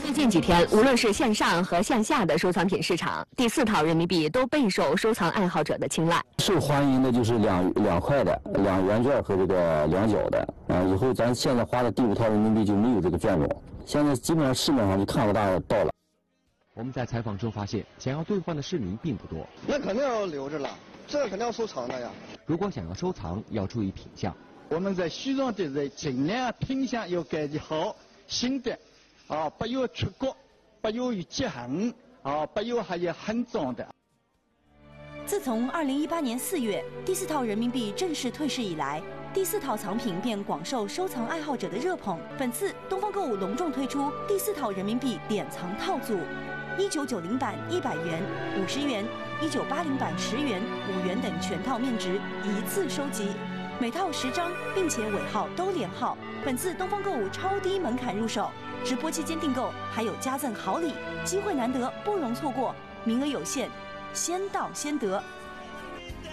最近几天，无论是线上和线下的收藏品市场，第4套人民币都备受收藏爱好者的青睐。 受欢迎的就是两块的、2元券和这个2角的。以后咱现在花的第5套人民币就没有这个券种，现在基本上市面上就看不到了。 我们在采访中发现，想要兑换的市民并不多。 那肯定要留着了，这肯定要收藏的呀。 如果想要收藏，要注意品相。 我们在西装的人尽量品相要感觉好，新的。不要出国，不要有结痕，不要还有很脏的。 自从2018年4月第4套人民币正式退市以来，第4套藏品便广受收藏爱好者的热捧。本次东方购物隆重推出第4套人民币典藏套组，1990版100元、50元、1980版10元、5元等全套面值一次收集，每套10张，并且尾号都连号。本次东方购物超低门槛入手。直播期间订购还有加赠好礼，机会难得，不容错过，名额有限，先到先得。